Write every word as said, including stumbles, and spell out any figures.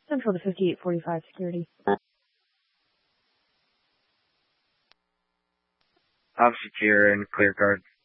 Central to fifty-eight forty-five security. Officer Tier and clear card.